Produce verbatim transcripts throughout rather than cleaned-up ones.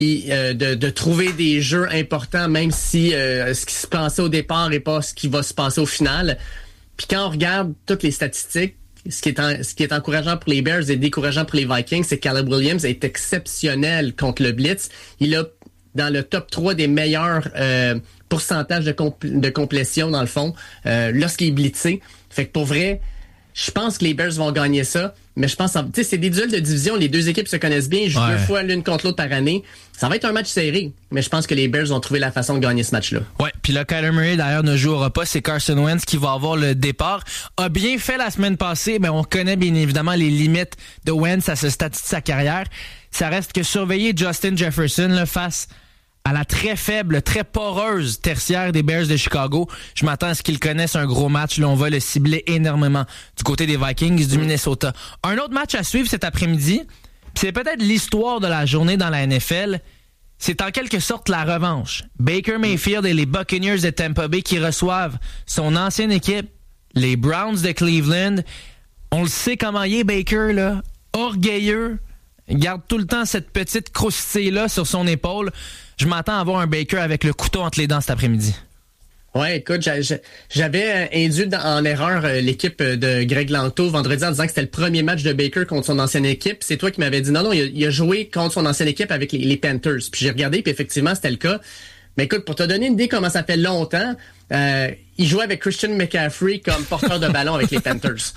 euh, de, de trouver des jeux importants, même si euh, ce qui se passait au départ n'est pas ce qui va se passer au final. Puis quand on regarde toutes les statistiques, ce qui est en, ce qui est encourageant pour les Bears et décourageant pour les Vikings, c'est que Caleb Williams est exceptionnel contre le blitz. Il a dans le top trois des meilleurs euh, pourcentages de, compl- de complétion, dans le fond, euh, lorsqu'il est blitzé. Fait que pour vrai, je pense que les Bears vont gagner ça. Mais je pense, tu sais, c'est des duels de division. Les deux équipes se connaissent bien. Ils jouent ouais. deux fois l'une contre l'autre par année. Ça va être un match serré. Mais je pense que les Bears vont trouver la façon de gagner ce match-là. Ouais. Puis là, Kyler Murray, d'ailleurs, ne jouera pas. C'est Carson Wentz qui va avoir le départ. A bien fait la semaine passée. Mais on connaît bien évidemment les limites de Wentz à ce stade de sa carrière. Ça reste que surveiller Justin Jefferson là, face à la très faible, très poreuse tertiaire des Bears de Chicago. Je m'attends à ce qu'ils connaissent un gros match. Là, on va le cibler énormément du côté des Vikings du Minnesota. Un autre match à suivre cet après-midi, c'est peut-être l'histoire de la journée dans la N F L. C'est en quelque sorte la revanche. Baker Mayfield et les Buccaneers de Tampa Bay qui reçoivent son ancienne équipe, les Browns de Cleveland. On le sait comment il est, Baker, là. Orgueilleux. Il garde tout le temps cette petite croustille-là sur son épaule. Je m'attends à voir un Baker avec le couteau entre les dents cet après-midi. Ouais, écoute, j'avais induit en erreur l'équipe de Greg Lanto vendredi en disant que c'était le premier match de Baker contre son ancienne équipe. C'est toi qui m'avais dit non, non, il a, il a joué contre son ancienne équipe avec les, les Panthers. Puis j'ai regardé, puis effectivement, c'était le cas. Mais écoute, pour te donner une idée comment ça fait longtemps, euh, il jouait avec Christian McCaffrey comme porteur de ballon avec les Panthers.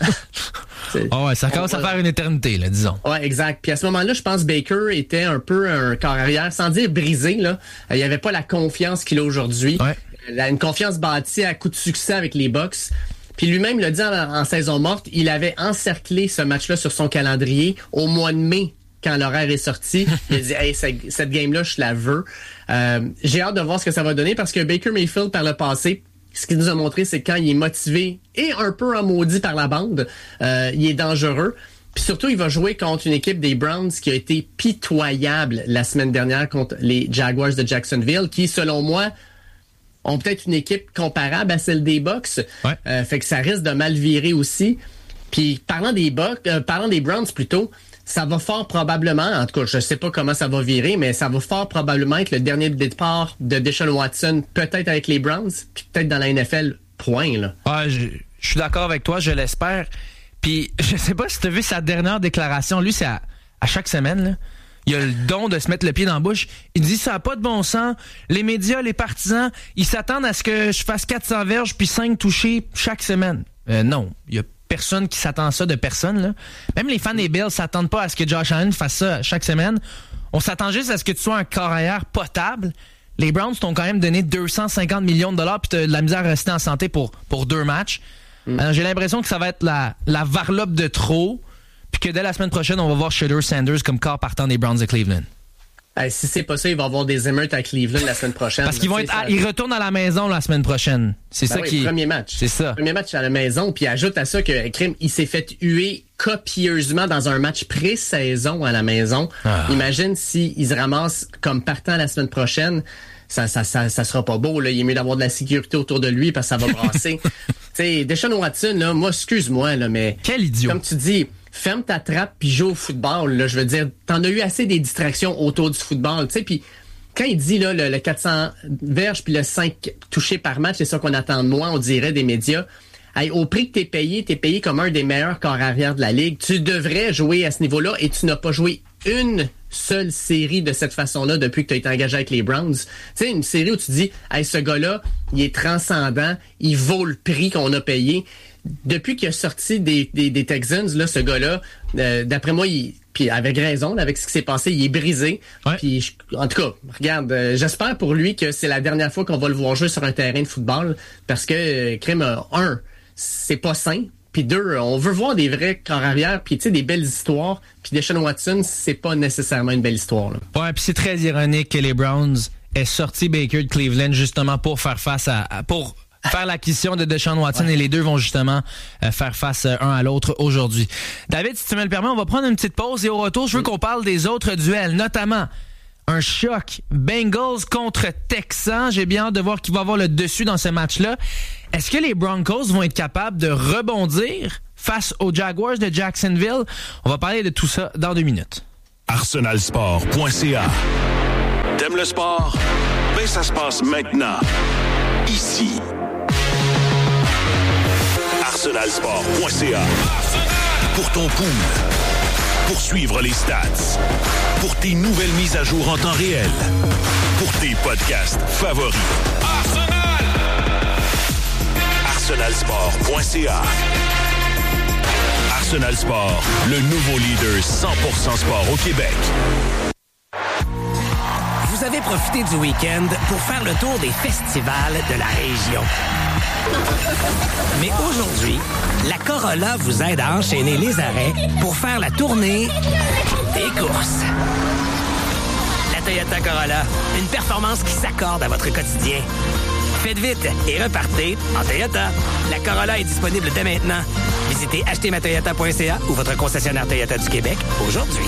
Oh ouais, ça commence à faire une éternité, là, disons. Ouais, exact. Puis à ce moment-là, je pense que Baker était un peu un corps arrière, sans dire brisé, là. Il n'y avait pas la confiance qu'il a aujourd'hui. Ouais. Il a une confiance bâtie à coup de succès avec les Bucs. Puis lui-même l'a dit en, en saison morte, il avait encerclé ce match-là sur son calendrier au mois de mai. Quand l'horaire est sorti, il a dit hey, cette, cette game-là, je la veux. Euh, j'ai hâte de voir ce que ça va donner parce que Baker Mayfield, par le passé, ce qu'il nous a montré, c'est que quand il est motivé et un peu en maudit par la bande, euh, il est dangereux. Puis surtout, il va jouer contre une équipe des Browns qui a été pitoyable la semaine dernière contre les Jaguars de Jacksonville, qui, selon moi, ont peut-être une équipe comparable à celle des Bucs. Ouais. Euh, fait que ça risque de mal virer aussi. Puis parlant des Bucs, euh, parlant des Browns plutôt, ça va fort probablement, en tout cas, je sais pas comment ça va virer, mais ça va fort probablement être le dernier départ de Deshaun Watson, peut-être avec les Browns, puis peut-être dans la N F L, point, là. Ah, je, je suis d'accord avec toi, je l'espère. Puis, je sais pas si tu as vu sa dernière déclaration. Lui, c'est à, à chaque semaine, là. Il a le don de se mettre le pied dans la bouche. Il dit, ça n'a pas de bon sens. Les médias, les partisans, ils s'attendent à ce que je fasse quatre cents verges puis cinq touchés chaque semaine. Euh, non, il y a personne qui s'attend à ça de personne, là. Même les fans des Bills s'attendent pas à ce que Josh Allen fasse ça chaque semaine. On s'attend juste à ce que tu sois un corps arrière potable. Les Browns t'ont quand même donné deux cent cinquante millions de dollars puis t'as de la misère à rester en santé pour, pour deux matchs. Mm. Alors, j'ai l'impression que ça va être la, la varlope de trop puis que dès la semaine prochaine, on va voir Shedeur Sanders comme corps partant des Browns de Cleveland. Hey, si c'est pas ça, il va y avoir des émeutes à Cleveland la semaine prochaine. Parce qu'ils vont être, à, ils retournent à la maison la semaine prochaine. C'est ben ça oui, qui. Premier match. C'est ça. Premier match à la maison. Puis ajoute à ça que Krim, il s'est fait huer copieusement dans un match pré-saison à la maison. Ah. Imagine s'il se ramasse comme partant la semaine prochaine. Ça, ça, ça, ça sera pas beau, là. Il est mieux d'avoir de la sécurité autour de lui parce que ça va brasser. Tu sais, Deshaun Watson, là, moi, excuse-moi, là, mais. Quel idiot. Comme tu dis, ferme ta trappe puis joue au football, là. Je veux dire, t'en as eu assez des distractions autour du football, tu sais, puis quand il dit, là, le, le quatre cents verges puis le cinq touchés par match, c'est ça qu'on attend de moi, on dirait, des médias. Hey, au prix que t'es payé, t'es payé comme un des meilleurs corps arrière de la ligue. Tu devrais jouer à ce niveau-là et tu n'as pas joué une seule série de cette façon-là depuis que tu as été engagé avec les Browns. Tu sais, une série où tu dis, hey, ce gars-là, il est transcendant, il vaut le prix qu'on a payé. Depuis qu'il a sorti des, des, des Texans, là, ce gars-là, euh, d'après moi, il... Puis avec raison, avec ce qui s'est passé, il est brisé. Ouais. Puis je, en tout cas, regarde, euh, j'espère pour lui que c'est la dernière fois qu'on va le voir jouer sur un terrain de football parce que euh, crime euh, un, c'est pas sain. Puis deux, on veut voir des vrais corps arrière, puis tu sais, des belles histoires. Puis Deshaun Watson, c'est pas nécessairement une belle histoire, là. Ouais, puis c'est très ironique que les Browns aient sorti Baker de Cleveland justement pour faire face à, à pour faire l'acquisition de Deshaun Watson, ouais. Et les deux vont justement euh, faire face euh, un à l'autre aujourd'hui. David, si tu me le permets, on va prendre une petite pause et au retour, je veux qu'on parle des autres duels, notamment un choc Bengals contre Texans. J'ai bien hâte de voir qui va avoir le dessus dans ce match-là. Est-ce que les Broncos vont être capables de rebondir face aux Jaguars de Jacksonville? On va parler de tout ça dans deux minutes. arsenal sport point c a T'aimes le sport? Ben, ça se passe maintenant. Ici. arsenal sport point c a. Pour ton pool. Pour suivre les stats. Pour tes nouvelles mises à jour en temps réel. Pour tes podcasts favoris. Arsenal! arsenal sport point c a. Arsenal Sport, le nouveau leader cent pour cent sport au Québec. Vous avez profité du week-end pour faire le tour des festivals de la région. Mais aujourd'hui, la Corolla vous aide à enchaîner les arrêts pour faire la tournée des courses. La Toyota Corolla, une performance qui s'accorde à votre quotidien. Faites vite et repartez en Toyota. La Corolla est disponible dès maintenant. Visitez acheter ma toyota point c a ou votre concessionnaire Toyota du Québec aujourd'hui.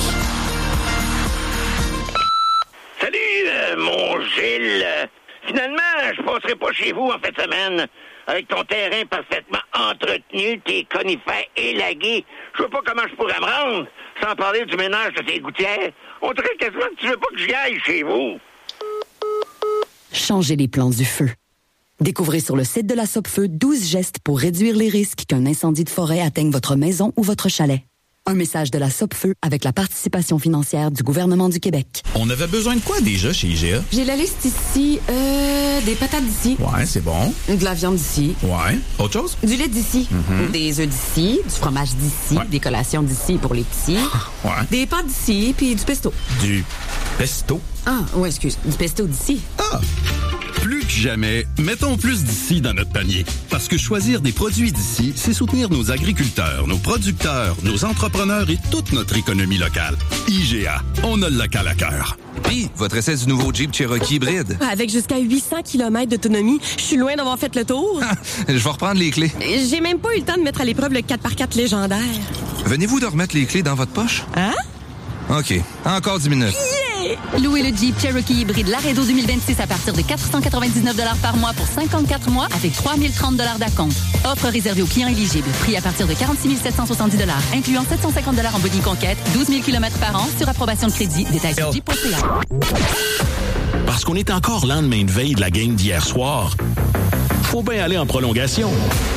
Salut, euh, mon Gilles. Finalement, je passerai pas chez vous en fin de semaine. Avec ton terrain parfaitement entretenu, tes conifères élagués, je vois pas comment je pourrais me rendre, sans parler du ménage de tes gouttières. On dirait quasiment que tu veux pas que j'y aille chez vous. Changez les plans du feu. Découvrez sur le site de la Sopfeu douze gestes pour réduire les risques qu'un incendie de forêt atteigne votre maison ou votre chalet. Un message de la Sopfeu avec la participation financière du gouvernement du Québec. On avait besoin de quoi déjà chez I G A? J'ai la liste ici. Euh, des patates d'ici. Ouais, c'est bon. De la viande d'ici. Ouais. Autre chose? Du lait d'ici. Mm-hmm. Des œufs d'ici. Du fromage d'ici. Ouais. Des collations d'ici pour les petits. Ouais. Des pâtes d'ici, puis du pesto. Du pesto? Ah, ouais, excuse. Du pesto d'ici. Ah! Plus que jamais, mettons plus d'ici dans notre panier. Parce que choisir des produits d'ici, c'est soutenir nos agriculteurs, nos producteurs, nos entrepreneurs et toute notre économie locale. I G A, on a le local à cœur. Puis, votre essai du nouveau Jeep Cherokee hybride. Avec jusqu'à huit cents kilomètres d'autonomie, je suis loin d'avoir fait le tour. Je vais reprendre les clés. J'ai même pas eu le temps de mettre à l'épreuve le quatre par quatre légendaire. Venez-vous de remettre les clés dans votre poche? Hein? OK. Encore dix minutes. Yeah! Louez le Jeep Cherokee hybride Laredo deux mille vingt-six à partir de quatre cent quatre-vingt-dix-neuf dollars par mois pour cinquante-quatre mois avec trois mille trente dollars d'acompte. Offre réservée aux clients éligibles. Prix à partir de quarante-six mille sept cent soixante-dix dollars, incluant sept cent cinquante dollars en body conquête, douze mille kilomètres par an sur approbation de crédit. Détails sur jeep point c a. Parce qu'on est encore lendemain de veille de la game d'hier soir, faut bien aller en prolongation.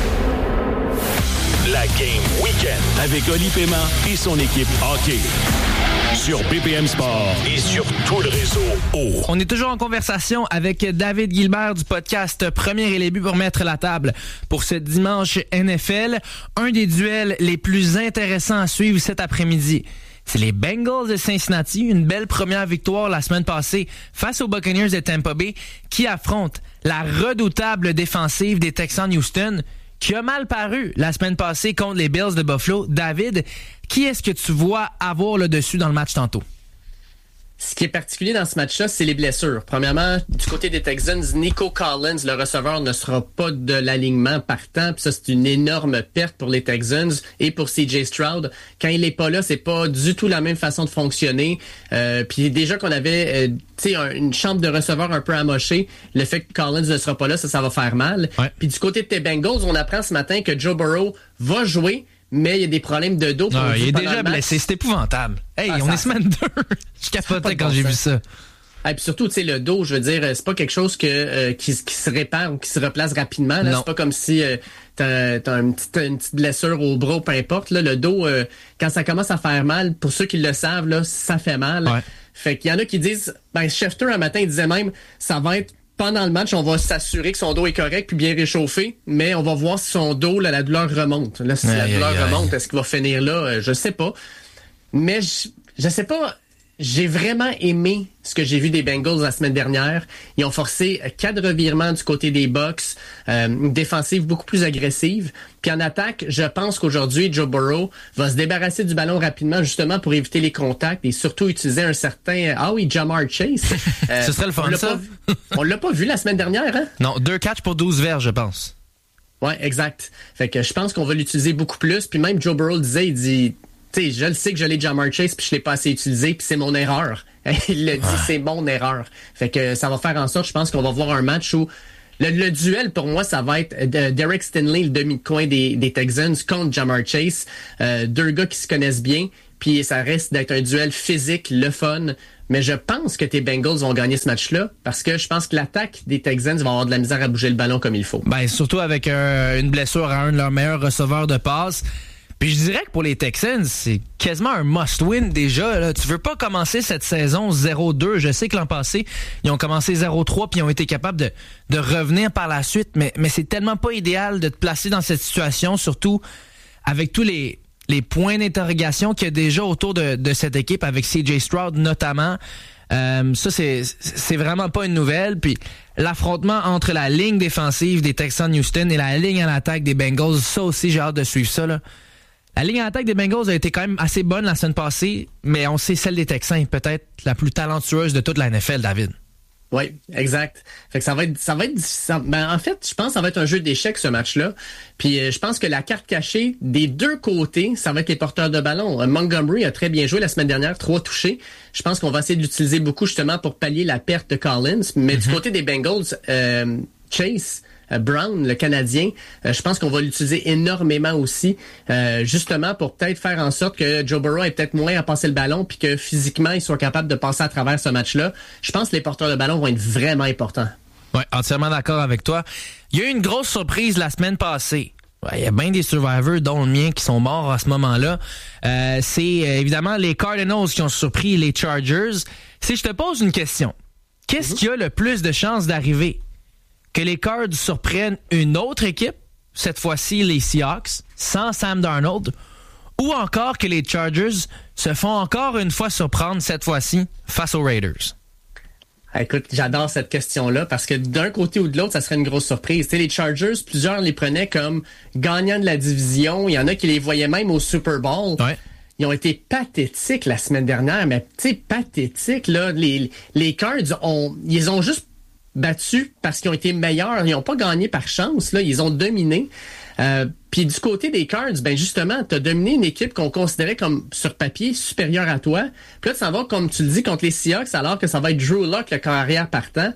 La game week-end avec Oli Paiement et son équipe hockey. Sur B P M Sport et sur tout le réseau O. On est toujours en conversation avec David Gilbert du podcast Premier et les buts pour mettre la table pour ce dimanche N F L. Un des duels les plus intéressants à suivre cet après-midi. C'est les Bengals de Cincinnati, une belle première victoire la semaine passée face aux Buccaneers de Tampa Bay qui affrontent la redoutable défensive des Texans Houston qui a mal paru la semaine passée contre les Bills de Buffalo. David, qui est-ce que tu vois avoir le dessus dans le match tantôt? Ce qui est particulier dans ce match-là, c'est les blessures. Premièrement, du côté des Texans, Nico Collins, le receveur, ne sera pas de l'alignement partant. Puis ça, c'est une énorme perte pour les Texans et pour C J Stroud. Quand il est pas là, c'est pas du tout la même façon de fonctionner. Euh, puis déjà qu'on avait euh, tu sais, un, une chambre de receveur un peu amochée, le fait que Collins ne sera pas là, ça, ça va faire mal. Ouais. Puis du côté de tes Bengals, on apprend ce matin que Joe Burrow va jouer, mais il y a des problèmes de dos. Non, il est déjà blessé. C'est épouvantable. Hey, ah, on est semaine deux. Je capotais quand j'ai vu ça. Et puis surtout, tu sais, le dos, je veux dire, c'est pas quelque chose que euh, qui, qui se répare ou qui se replace rapidement. Là. C'est pas comme si euh, t'as, t'as une, petite, une petite blessure au bras, peu importe. Là, le dos, euh, quand ça commence à faire mal, pour ceux qui le savent, là, ça fait mal. Ouais. Fait qu'il y en a qui disent, ben Schefter, un matin, il disait même, ça va être pendant le match, on va s'assurer que son dos est correct puis bien réchauffé, mais on va voir si son dos, là, la douleur remonte. Là, si aïe, la douleur aïe, remonte, aïe. Est-ce qu'il va finir là? Je sais pas. Mais je, je sais pas. J'ai vraiment aimé ce que j'ai vu des Bengals la semaine dernière. Ils ont forcé quatre revirements du côté des Bucks, euh, une défensive beaucoup plus agressive. Puis en attaque, je pense qu'aujourd'hui, Joe Burrow va se débarrasser du ballon rapidement justement pour éviter les contacts et surtout utiliser un certain... Ah oui, Ja'Marr Chase. Euh, ce serait le fun, on ça. Pas, on l'a pas vu la semaine dernière, hein? Non, deux catchs pour douze verges, je pense. Ouais, exact. Fait que je pense qu'on va l'utiliser beaucoup plus. Puis même Joe Burrow le disait, il dit... Tu sais, je le sais que je l'ai Ja'Marr Chase puis je l'ai pas assez utilisé puis c'est mon erreur. Il le dit, ouais. C'est mon erreur. Fait que ça va faire en sorte, je pense qu'on va voir un match où le, le duel pour moi, ça va être de Derek Stingley, le demi-coin des, des Texans contre Ja'Marr Chase. Euh, deux gars qui se connaissent bien puis ça reste d'être un duel physique, le fun. Mais je pense que tes Bengals vont gagner ce match-là parce que je pense que l'attaque des Texans va avoir de la misère à bouger le ballon comme il faut. Ben, surtout avec euh, une blessure à un de leurs meilleurs receveurs de passe. Puis je dirais que pour les Texans, c'est quasiment un must-win déjà. Là. Tu veux pas commencer cette saison zéro deux. Je sais que l'an passé, ils ont commencé zéro trois puis ils ont été capables de, de revenir par la suite. Mais, mais c'est tellement pas idéal de te placer dans cette situation, surtout avec tous les... les points d'interrogation qu'il y a déjà autour de, de cette équipe avec C J Stroud notamment. Euh, ça, c'est, c'est vraiment pas une nouvelle. Puis l'affrontement entre la ligne défensive des Texans Houston et la ligne à l'attaque des Bengals, ça aussi, j'ai hâte de suivre ça. Là. La ligne à l'attaque des Bengals a été quand même assez bonne la semaine passée, mais on sait celle des Texans est peut-être la plus talentueuse de toute la N F L, David. Oui, exact. Fait que ça va être, ça va être, ça, ben en fait, je pense que ça va être un jeu d'échecs ce match-là. Puis euh, je pense que la carte cachée des deux côtés, ça va être les porteurs de ballon. Euh, Montgomery a très bien joué la semaine dernière, trois touchés. Je pense qu'on va essayer de l'utiliser beaucoup justement pour pallier la perte de Collins. Mais mm-hmm. du côté des Bengals, euh, Chase Brown, le Canadien, euh, je pense qu'on va l'utiliser énormément aussi, euh, justement pour peut-être faire en sorte que Joe Burrow ait peut-être moins à passer le ballon puis que physiquement, il soit capable de passer à travers ce match-là. Je pense que les porteurs de ballon vont être vraiment importants. Oui, entièrement d'accord avec toi. Il y a eu une grosse surprise la semaine passée. Il y a bien des survivors, dont le mien, qui sont morts à ce moment-là. Euh, c'est euh, évidemment les Cardinals qui ont surpris les Chargers. Si je te pose une question, qu'est-ce mm-hmm. qui a le plus de chances d'arriver? Que les Cards surprennent une autre équipe, cette fois-ci les Seahawks, sans Sam Darnold, ou encore que les Chargers se font encore une fois surprendre, cette fois-ci, face aux Raiders? Écoute, j'adore cette question-là parce que d'un côté ou de l'autre, ça serait une grosse surprise. Tu sais, les Chargers, plusieurs les prenaient comme gagnants de la division. Il y en a qui les voyaient même au Super Bowl. Ouais. Ils ont été pathétiques la semaine dernière, mais tu sais, pathétiques, là. Les, les Cards, ont, ils ont juste battus parce qu'ils ont été meilleurs. Ils n'ont pas gagné par chance, là. Ils ont dominé. Euh, Puis du côté des Cards, ben justement, tu as dominé une équipe qu'on considérait comme, sur papier, supérieure à toi. Puis là, tu s'en vas, comme tu le dis, contre les Seahawks, alors que ça va être Drew Lock, le corps arrière partant.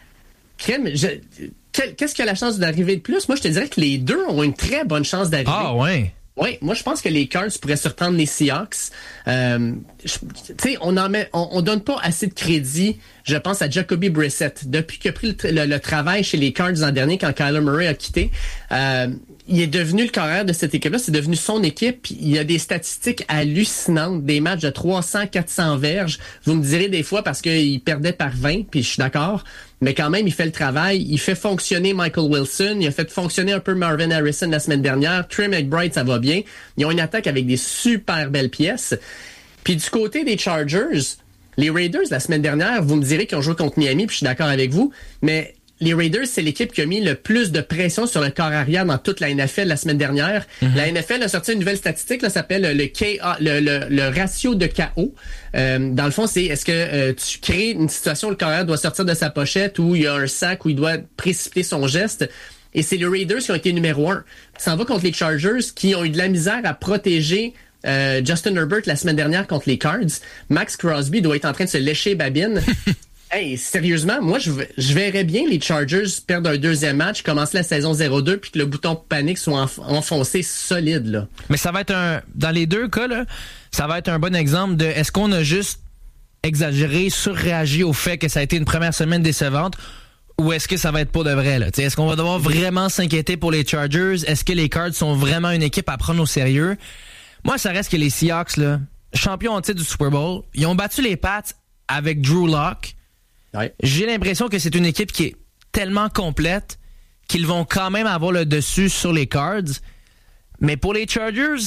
Crème, je, quel, qu'est-ce qui a la chance d'arriver de plus? Moi, je te dirais que les deux ont une très bonne chance d'arriver. Ah, ouais. Oui, moi je pense que les Cards pourraient surprendre les Seahawks. Euh, tu sais, on en met, on, on donne pas assez de crédit, je pense, à Jacoby Brissett. Depuis qu'il a pris le, le, le travail chez les Cards l'an dernier, quand Kyler Murray a quitté, euh, il est devenu le carrière de cette équipe-là. C'est devenu son équipe. Puis il y a des statistiques hallucinantes, des matchs de trois cents, quatre cents verges. Vous me direz des fois parce qu'il perdait par vingt, puis je suis d'accord. Mais quand même, il fait le travail. Il fait fonctionner Michael Wilson. Il a fait fonctionner un peu Marvin Harrison la semaine dernière. Trey McBride, ça va bien. Ils ont une attaque avec des super belles pièces. Puis du côté des Chargers, les Raiders, la semaine dernière, vous me direz qu'ils ont joué contre Miami, puis je suis d'accord avec vous, mais les Raiders, c'est l'équipe qui a mis le plus de pression sur le corps arrière dans toute la N F L la semaine dernière. Mm-hmm. La N F L a sorti une nouvelle statistique, là, ça s'appelle le K A, le, le, le ratio de K O. Euh, dans le fond, c'est est-ce que euh, tu crées une situation où le corps arrière doit sortir de sa pochette, où il y a un sac, où il doit précipiter son geste. Et c'est les Raiders qui ont été numéro un. Ça en va contre les Chargers qui ont eu de la misère à protéger euh, Justin Herbert la semaine dernière contre les Cards. Max Crosby doit être en train de se lécher babine. Hey, sérieusement, moi, je, je verrais bien les Chargers perdre un deuxième match, commencer la saison zéro deux, puis que le bouton panique soit enf- enfoncé solide, là. Mais ça va être un... Dans les deux cas, là, ça va être un bon exemple de est-ce qu'on a juste exagéré, surréagi au fait que ça a été une première semaine décevante, ou est-ce que ça va être pour de vrai, là? T'sais, est-ce qu'on va devoir vraiment s'inquiéter pour les Chargers? Est-ce que les Cards sont vraiment une équipe à prendre au sérieux? Moi, ça reste que les Seahawks, là, champions en titre du Super Bowl, ils ont battu les Pats avec Drew Lock. Ouais. J'ai l'impression que c'est une équipe qui est tellement complète qu'ils vont quand même avoir le dessus sur les Cards. Mais pour les Chargers,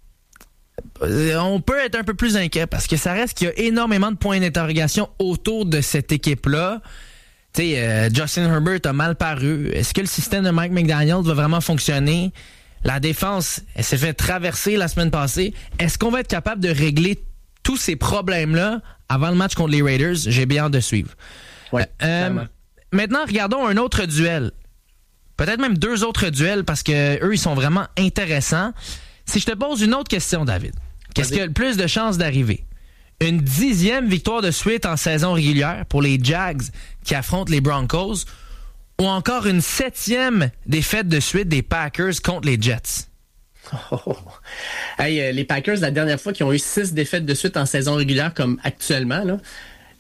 on peut être un peu plus inquiet parce que ça reste qu'il y a énormément de points d'interrogation autour de cette équipe-là. Tu sais, euh, Justin Herbert a mal paru. Est-ce que le système de Mike McDaniel va vraiment fonctionner? La défense, elle s'est fait traverser la semaine passée. Est-ce qu'on va être capable de régler tous ces problèmes-là avant le match contre les Raiders? J'ai bien hâte de suivre. Ouais, euh, maintenant, regardons un autre duel. Peut-être même deux autres duels parce que eux, ils sont vraiment intéressants. Si je te pose une autre question, David, qu'est-ce qui a le plus de chances d'arriver? Une dixième victoire de suite en saison régulière pour les Jags qui affrontent les Broncos ou encore une septième défaite de suite des Packers contre les Jets? Oh, oh. Hey, euh, les Packers, la dernière fois qu'ils ont eu six défaites de suite en saison régulière comme actuellement, là,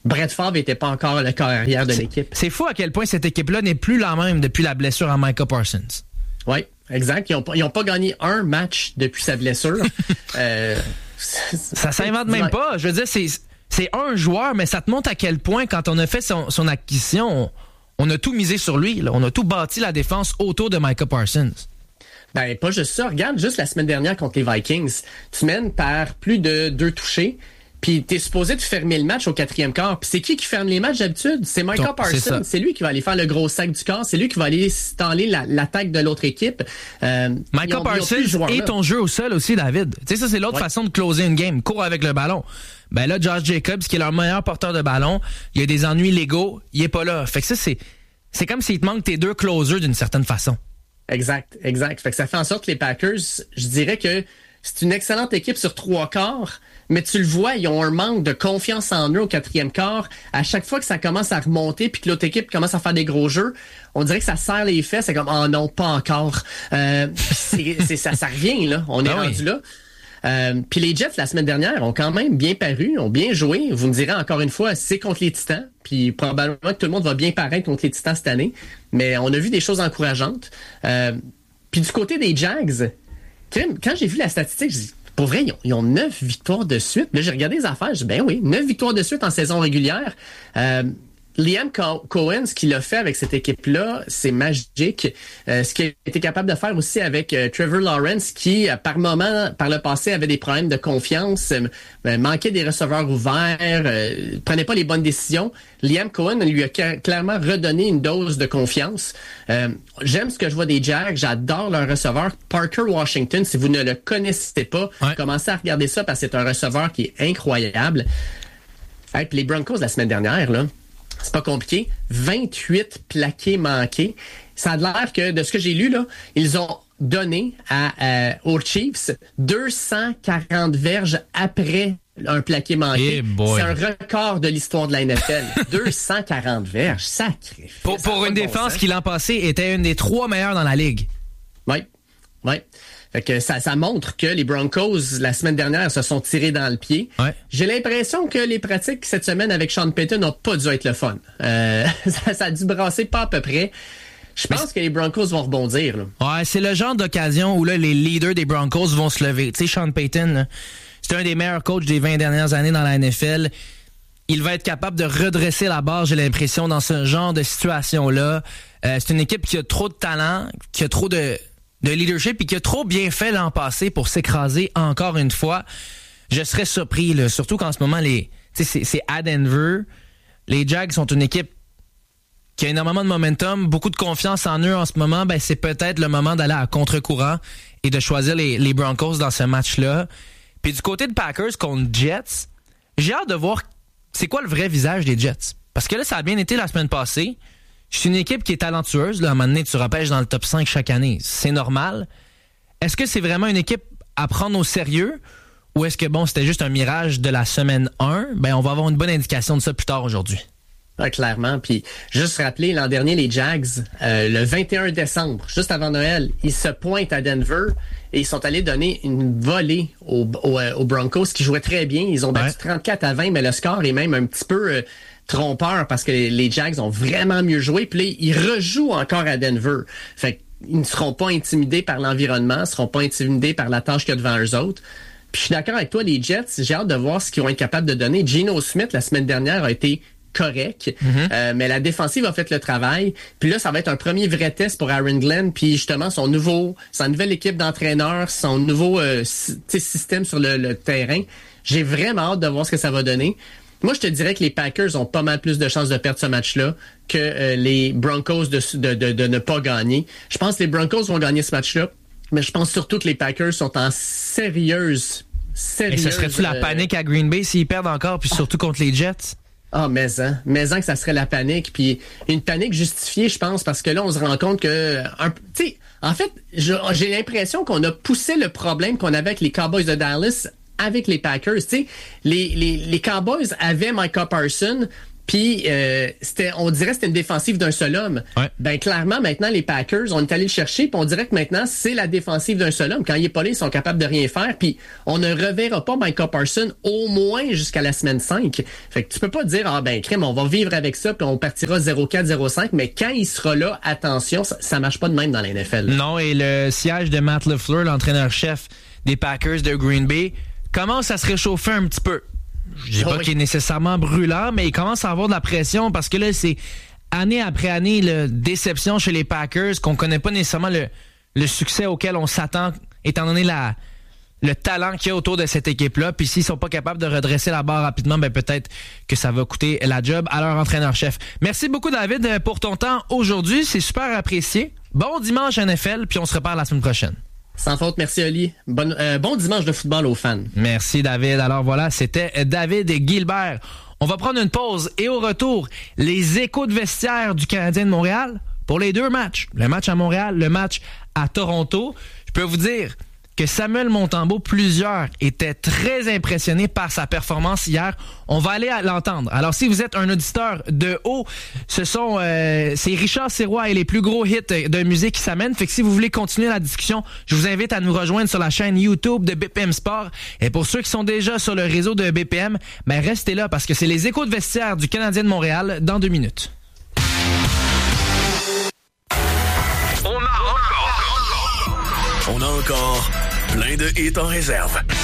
Brett Favre n'était pas encore le corps arrière de c'est, l'équipe. C'est fou à quel point cette équipe-là n'est plus la même depuis la blessure à Micah Parsons. Oui, exact. Ils n'ont pas, ils ont pas gagné un match depuis sa blessure. euh, ça s'invente même pas. Je veux dire, c'est, c'est un joueur, mais ça te montre à quel point, quand on a fait son, son acquisition, on, on a tout misé sur lui. Là. On a tout bâti la défense autour de Micah Parsons. Ben, pas juste ça. Regarde, juste la semaine dernière contre les Vikings, tu mènes par plus de deux touchés. Puis t'es supposé de fermer le match au quatrième quart. Puis c'est qui qui ferme les matchs d'habitude? C'est Micah Parsons. C'est, c'est lui qui va aller faire le gros sac du corps. C'est lui qui va aller staller la, l'attaque de l'autre équipe. Euh, Micah Parsons et ton jeu au sol aussi, David. Tu sais, ça, c'est l'autre ouais. façon de closer une game. Cours avec le ballon. Ben là, Josh Jacobs, qui est leur meilleur porteur de ballon, il y a des ennuis légaux, il est pas là. Fait que ça, c'est, c'est comme s'il te manque tes deux closers d'une certaine façon. Exact, exact. Fait que ça fait en sorte que les Packers, je dirais que c'est une excellente équipe sur trois quarts, mais tu le vois, ils ont un manque de confiance en eux au quatrième quart. À chaque fois que ça commence à remonter puis que l'autre équipe commence à faire des gros jeux, on dirait que ça serre les fesses. C'est comme, oh non, pas encore. Euh, c'est, c'est, ça, ça revient, là. On est ah rendu oui. là. Euh, puis les Jets, la semaine dernière, ont quand même bien paru, ont bien joué. Vous me direz encore une fois, c'est contre les Titans. Puis probablement que tout le monde va bien paraître contre les Titans cette année. Mais on a vu des choses encourageantes. Euh, puis du côté des Jags, quand j'ai vu la statistique, je dis, pour vrai, ils ont, ils ont neuf victoires de suite. Là, j'ai regardé les affaires, je dis, ben oui, neuf victoires de suite en saison régulière. Euh, Liam Cohen, ce qu'il a fait avec cette équipe-là, c'est magique. Euh, ce qu'il a été capable de faire aussi avec euh, Trevor Lawrence, qui, euh, par moment, par le passé, avait des problèmes de confiance, euh, manquait des receveurs ouverts, euh, prenait pas les bonnes décisions. Liam Cohen lui a ca- clairement redonné une dose de confiance. Euh, j'aime ce que je vois des Jags, j'adore leur receveur. Parker Washington, si vous ne le connaissez pas, ouais. commencez à regarder ça parce que c'est un receveur qui est incroyable. Et puis les Broncos, la semaine dernière, là, c'est pas compliqué. vingt-huit plaqués manqués. Ça a l'air que, de ce que j'ai lu, là, ils ont donné à, euh, aux Chiefs deux cent quarante verges après un plaqué manqué. Hey c'est un record de l'histoire de la N F L. deux cent quarante verges, sacré. Pour, pour une bon défense sens. Qui, l'an passé, était une des trois meilleures dans la Ligue. Oui, oui. Fait que ça, ça montre que les Broncos, la semaine dernière, se sont tirés dans le pied. Ouais. J'ai l'impression que les pratiques cette semaine avec Sean Payton n'ont pas dû être le fun. Euh, ça, ça a dû brasser pas à peu près. Je pense Mais... que les Broncos vont rebondir. Là. Ouais, c'est le genre d'occasion où là, les leaders des Broncos vont se lever. Tu sais, Sean Payton, là, c'est un des meilleurs coachs des vingt dernières années dans la N F L. Il va être capable de redresser la barre, j'ai l'impression, dans ce genre de situation-là. Euh, c'est une équipe qui a trop de talent, qui a trop de... de leadership et qui a trop bien fait l'an passé pour s'écraser encore une fois. Je serais surpris, là, surtout qu'en ce moment, les, c'est, c'est à Denver. Les Jags sont une équipe qui a énormément de momentum, beaucoup de confiance en eux en ce moment. Ben, c'est peut-être le moment d'aller à contre-courant et de choisir les, les Broncos dans ce match-là. Puis du côté de Packers contre Jets, j'ai hâte de voir c'est quoi le vrai visage des Jets. Parce que là, ça a bien été la semaine passée. C'est une équipe qui est talentueuse. Là, à un moment donné, tu repêches dans le top cinq chaque année. C'est normal. Est-ce que c'est vraiment une équipe à prendre au sérieux? Ou est-ce que, bon, c'était juste un mirage de la semaine un? Ben, on va avoir une bonne indication de ça plus tard aujourd'hui. Ah, clairement. Puis, juste rappeler, l'an dernier, les Jags, euh, le vingt et un décembre, juste avant Noël, ils se pointent à Denver et ils sont allés donner une volée aux, aux, aux Broncos qui jouaient très bien. Ils ont battu ouais. trente-quatre à vingt, mais le score est même un petit peu... Euh, trompeur parce que les, les Jags ont vraiment mieux joué. Puis là, ils rejouent encore à Denver. Fait qu'ils ne seront pas intimidés par l'environnement, ne seront pas intimidés par la tâche qu'il y a devant eux autres. Puis je suis d'accord avec toi, les Jets, j'ai hâte de voir ce qu'ils vont être capables de donner. Geno Smith, la semaine dernière, a été correct, mm-hmm. euh, mais la défensive a fait le travail. Puis là, ça va être un premier vrai test pour Aaron Glenn, puis justement, son nouveau, sa nouvelle équipe d'entraîneurs, son nouveau euh, système sur le, le terrain. J'ai vraiment hâte de voir ce que ça va donner. Moi, je te dirais que les Packers ont pas mal plus de chances de perdre ce match-là que euh, les Broncos de, de, de, de ne pas gagner. Je pense que les Broncos vont gagner ce match-là, mais je pense surtout que les Packers sont en sérieuse, sérieuse... Et ce serait-tu euh... la panique à Green Bay s'ils perdent encore, puis surtout contre les Jets? Ah, mais hein, mais hein que ça serait la panique, puis une panique justifiée, je pense, parce que là, on se rend compte que... Tu sais, en fait, je, j'ai l'impression qu'on a poussé le problème qu'on avait avec les Cowboys de Dallas avec les Packers. Tu sais, les, les, les Cowboys avaient Micah Parsons, Puis euh, c'était, on dirait que c'était une défensive d'un seul homme. Ouais. Ben clairement, maintenant, les Packers, on est allé le chercher, puis on dirait que maintenant, c'est la défensive d'un seul homme. Quand il est pas là, ils sont capables de rien faire, puis on ne reverra pas Micah Parsons au moins jusqu'à la semaine cinq. Fait que tu peux pas dire, ah ben crème, on va vivre avec ça, puis on partira zéro quatre zéro cinq, mais quand il sera là, attention, ça, ça marche pas de même dans la N F L. Non, et le siège de Matt LaFleur, l'entraîneur-chef des Packers de Green Bay, commence à se réchauffer un petit peu. Je dis Oh pas oui. qu'il est nécessairement brûlant, mais il commence à avoir de la pression parce que là, c'est année après année, là, déception chez les Packers, qu'on connaît pas nécessairement le, le succès auquel on s'attend, étant donné la, le talent qu'il y a autour de cette équipe-là. Puis s'ils sont pas capables de redresser la barre rapidement, ben peut-être que ça va coûter la job à leur entraîneur-chef. Merci beaucoup, David, pour ton temps aujourd'hui. C'est super apprécié. Bon dimanche N F L, puis on se reparle la semaine prochaine. Sans faute, merci Oli. Bonne, euh, bon dimanche de football aux fans. Merci David. Alors voilà, c'était David Guilbert. On va prendre une pause et au retour, les échos de vestiaire du Canadien de Montréal pour les deux matchs. Le match à Montréal, le match à Toronto. Je peux vous dire que Samuel Montembeault, plusieurs étaient très impressionnés par sa performance hier. On va aller à l'entendre. Alors, si vous êtes un auditeur de haut, ce sont euh, c'est Richard Sirois et les plus gros hits de musique qui s'amènent. Fait que si vous voulez continuer la discussion, je vous invite à nous rejoindre sur la chaîne YouTube de B P M Sport. Et pour ceux qui sont déjà sur le réseau de B P M, ben restez là parce que c'est les échos de vestiaire du Canadien de Montréal dans deux minutes. On a encore plein de hits en réserve.